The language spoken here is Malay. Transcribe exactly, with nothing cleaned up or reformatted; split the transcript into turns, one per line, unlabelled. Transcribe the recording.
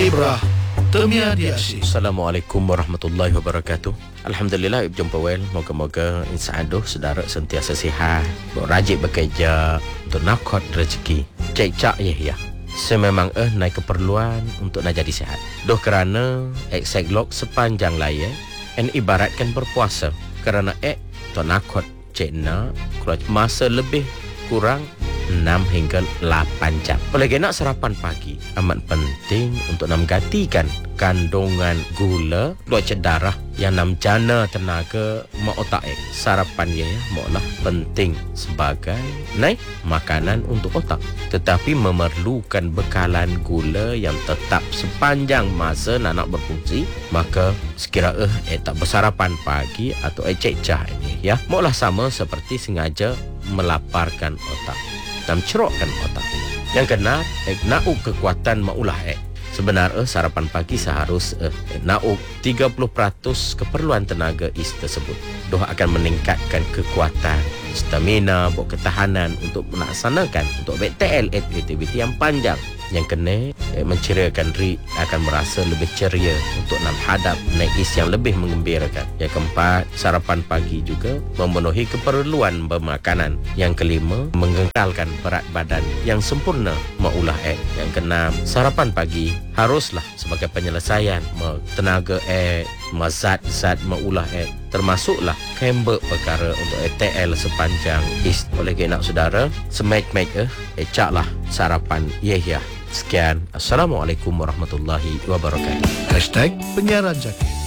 Ibrah Temia Diasi.
Assalamualaikum warahmatullahi wabarakatuh. Alhamdulillah, Ibu jumpa well. Moga-moga insya-Allah saudara sentiasa sihat, rajin bekerja untuk nakot rezeki. Cek cak ya ya. Sememang eh naik keperluan untuk nak jadi sihat. Doh kerana eksek lok sepanjang layar en ibaratkan berpuasa. Kerana ek to nakot cek na kalau masa lebih kurang enam hingga lapan jam. Oleh kerana sarapan pagi amat penting untuk nak menggantikan kandungan gula, luar darah yang nam jana tenaga mak otak ek. Sarapan ya maulah penting sebagai naik makanan untuk otak, tetapi memerlukan bekalan gula yang tetap sepanjang masa nak nak berfungsi. Maka sekira eh eh tak bersarapan pagi atau eh cek cah ini ya, maulah sama seperti sengaja melaparkan otak dan cerokkan otak. Yang kena eh, nauk kekuatan maulah eh. Sebenarnya sarapan pagi seharus eh, nauk tiga puluh peratus keperluan tenaga is tersebut. Doh akan meningkatkan kekuatan, stamina, buat ketahanan untuk melaksanakan untuk B T L aktiviti yang panjang. Yang kena eh, menceriakan diri, akan merasa lebih ceria untuk nak hadap naik is yang lebih mengembirakan. Yang keempat, sarapan pagi juga memenuhi keperluan bermakanan. Yang kelima, mengekalkan berat badan yang sempurna maulah eh. Yang keenam, sarapan pagi haruslah sebagai penyelesaian tenaga eh, mazat-zat maulah eh, termasuklah kembek perkara untuk E T L sepanjang is. Oleh kerana saudara, semek-mek eh, ecaklah sarapan yehya. Sekian, Assalamualaikum warahmatullahi wabarakatuh.
Hashtag Penyiaran Jaki.